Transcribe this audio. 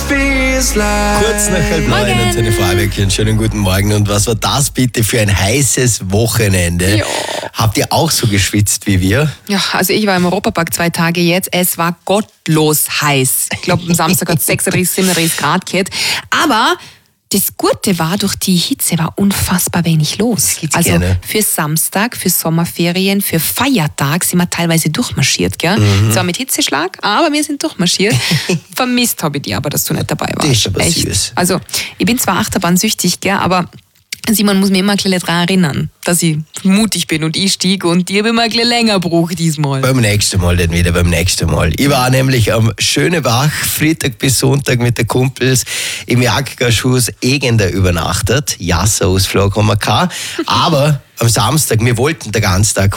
Kurz nach 8:30 Antenne Vorarlberg. Schönen guten Morgen. Und was war das bitte für ein heißes Wochenende? Ja. Habt ihr auch so geschwitzt wie wir? Ja, also ich war im Europapark 2 Tage jetzt. Es war gottlos heiß. Ich glaube, am Samstag hat es 36, 37 Grad gehabt. Aber das Gute war, durch die Hitze war unfassbar wenig los. geht's Also gerne. für Samstag, für Sommerferien, für Feiertag sind wir teilweise durchmarschiert. Gell? Zwar mit Hitzeschlag, aber wir sind durchmarschiert. Vermisst habe ich die aber, dass du nicht dabei warst. Das ist aber Echt. süß. Also ich bin zwar achterbahnsüchtig, gell, aber Simon muss mir immer ein bisschen daran erinnern, dass ich mutig bin und ich stieg und ich habe immer ein bisschen länger braucht diesmal. Beim nächsten Mal dann wieder, beim nächsten Mal. Ich war nämlich am Schönebach, Freitag bis Sonntag mit den Kumpels im Jagdgasthaus Egender übernachtet. Ja, so Ausflug haben wir gehabt. Aber am Samstag, wir wollten den ganzen Tag